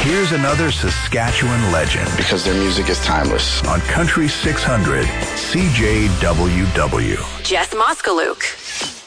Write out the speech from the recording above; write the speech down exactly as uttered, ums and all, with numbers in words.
Here's another Saskatchewan legend. Because their music is timeless. On Country six hundred, C J W W. Jess Moskaluke.